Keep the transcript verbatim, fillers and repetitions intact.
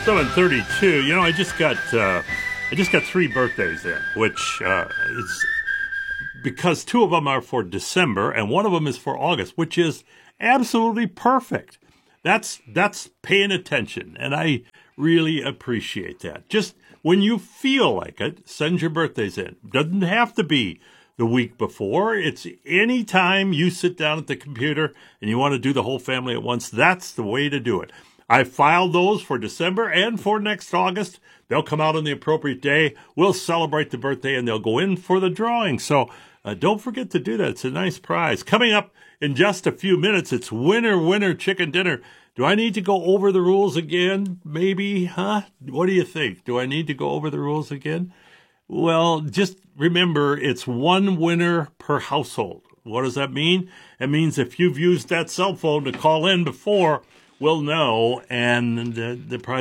seven thirty-two. You know, I just got uh, I just got three birthdays in, which uh, is because two of them are for December and one of them is for August, which is absolutely perfect. That's that's paying attention, and I really appreciate that. Just when you feel like it, send your birthdays in. Doesn't have to be the week before. It's any time you sit down at the computer and you want to do the whole family at once. That's the way to do it. I filed those for December and for next August. They'll come out on the appropriate day. We'll celebrate the birthday and they'll go in for the drawing. So uh, don't forget to do that. It's a nice prize. Coming up in just a few minutes, it's Winner, Winner Chicken Dinner. Do I need to go over the rules again? Maybe, huh? What do you think? Do I need to go over the rules again? Well, just remember, it's one winner per household. What does that mean? It means if you've used that cell phone to call in before, we'll know, and the, the prize